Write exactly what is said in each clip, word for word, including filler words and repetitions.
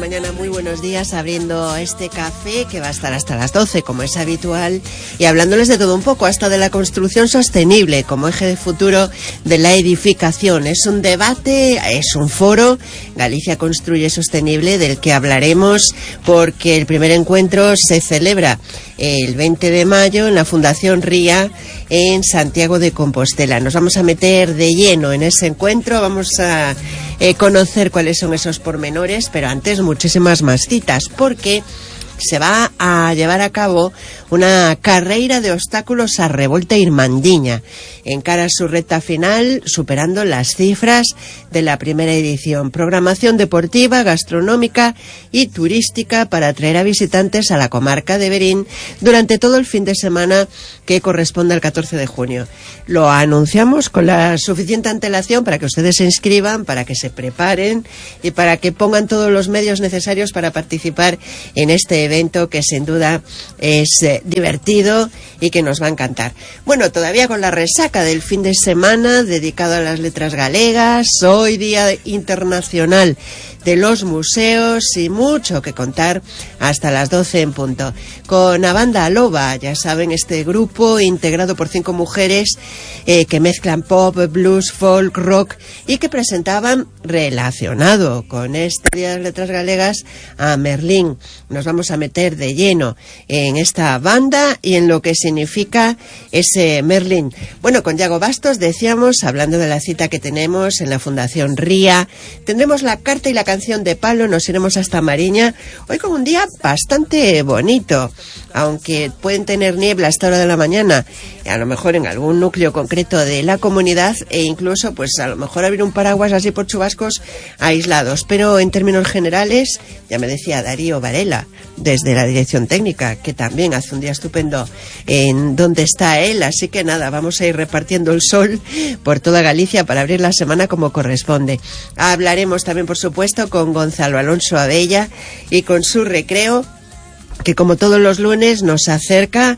mañana, muy buenos días, abriendo este café que va a estar hasta las doce, como es habitual, y hablándoles de todo un poco, hasta de la construcción sostenible como eje de futuro de la edificación. Es un debate, es un foro, Galicia Construye Sostenible, del que hablaremos porque el primer encuentro se celebra el veinte de mayo en la Fundación Ría en Santiago de Compostela. Nos vamos a meter de lleno en ese encuentro, vamos a eh, conocer cuáles son esos pormenores, pero antes muchísimas más citas, porque se va a llevar a cabo una carreira de obstáculos a Revolta Irmandiña. Encara su recta final, superando las cifras de la primera edición. Programación deportiva, gastronómica y turística para atraer a visitantes a la comarca de Verín durante todo el fin de semana que corresponde al catorce de junio. Lo anunciamos con la suficiente antelación para que ustedes se inscriban, para que se preparen y para que pongan todos los medios necesarios para participar en este evento que sin duda es eh, divertido y que nos va a encantar. Bueno, todavía con la resaca del fin de semana dedicado a las letras galegas, hoy Día Internacional de los Museos y mucho que contar hasta las doce en punto. Con a Banda Loba, ya saben, este grupo integrado por cinco mujeres eh, que mezclan pop, blues, folk, rock y que presentaban, relacionado con este Día de las Letras Galegas, a Merlín. Nos vamos a meter de lleno en esta banda y en lo que significa ese Merlín. Bueno, con Yago Bastos decíamos, hablando de la cita que tenemos en la Fundación Ría, tendremos la carta y la canción de palo, nos iremos hasta Mariña, hoy con un día bastante bonito, aunque pueden tener niebla a esta hora de la mañana, a lo mejor en algún núcleo concreto de la comunidad, e incluso pues a lo mejor abrir un paraguas así por chubascos aislados, pero en términos generales, ya me decía Darío Varela desde la dirección técnica, que también hace un día estupendo en donde está él, así que nada, vamos a ir repartiendo el sol por toda Galicia para abrir la semana como corresponde. Hablaremos también, por supuesto, con Gonzalo Alonso Abella y con su recreo, que como todos los lunes nos acerca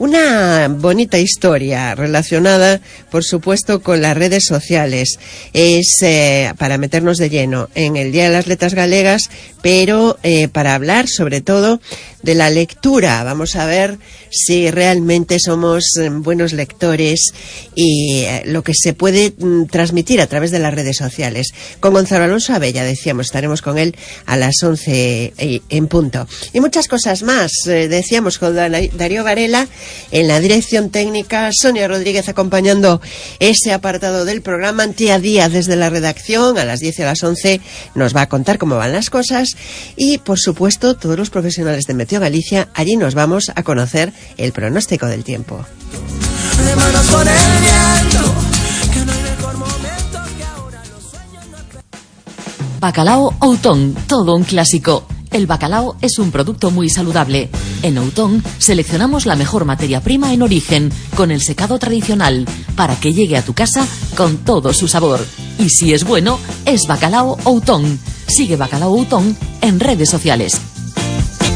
una bonita historia relacionada, por supuesto, con las redes sociales. Es eh, para meternos de lleno en el Día de las Letras Galegas, pero eh, para hablar sobre todo de la lectura. Vamos a ver si realmente somos eh, buenos lectores y eh, lo que se puede mm, transmitir a través de las redes sociales. Con Gonzalo Alonso Abella, decíamos, estaremos con él a las once eh, en punto. Y muchas cosas más. Eh, decíamos con Darío Varela en la dirección técnica, Sonia Rodríguez acompañando ese apartado del programa, Antía Díaz desde la redacción, a las diez y a las once nos va a contar cómo van las cosas y, por supuesto, todos los profesionales de Meteo Galicia, allí nos vamos a conocer el pronóstico del tiempo. De manos con el viento, que no hay mejor momento que ahora los sueños no... Bacalao Outón, todo un clásico. El bacalao es un producto muy saludable. En Outón seleccionamos la mejor materia prima en origen, con el secado tradicional, para que llegue a tu casa con todo su sabor. Y si es bueno, es Bacalao Outón. Sigue Bacalao Outón en redes sociales.